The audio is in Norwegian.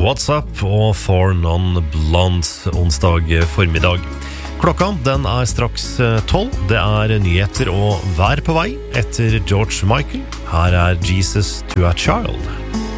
What's Up og For Non-Blonde onsdag formiddag. Klokka, den straks 12. Det nyheter og vær på vei etter George Michael. Her Jesus to a Child.